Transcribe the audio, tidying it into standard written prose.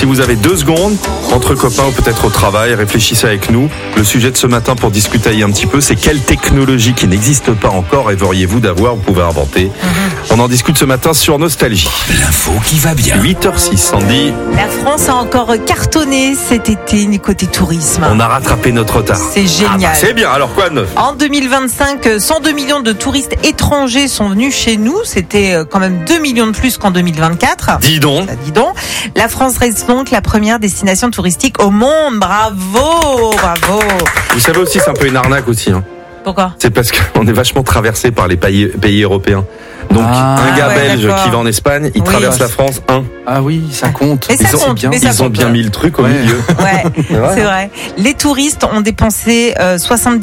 Si vous avez 2 secondes, entre copains ou peut-être au travail, réfléchissez avec nous. Le sujet de ce matin pour discuter un petit peu, c'est quelle technologie qui n'existe pas encore rêveriez-vous d'avoir, vous pouvez inventer. On en discute ce matin sur Nostalgie. L'info qui va bien. 8h06, Sandy. La France a encore cartonné cet été côté tourisme. On a rattrapé notre retard. C'est génial. C'est bien, alors quoi de neuf ? En 2025, 102 millions de touristes étrangers sont venus chez nous. C'était quand même 2 millions de plus qu'en 2024. Dis donc. Dis donc. La France reste donc la première destination touristique au monde. Bravo, bravo. Vous savez aussi, c'est un peu une arnaque aussi. Pourquoi ? C'est parce qu'on est vachement traversé par les pays européens. Donc un gars belge d'accord. qui va en Espagne, il traverse la France, Ah oui, ça compte. Et ça compte, bien. mais ça Ils ont compte. bien mis le truc au milieu. Ouais, c'est vrai. Les touristes ont dépensé 70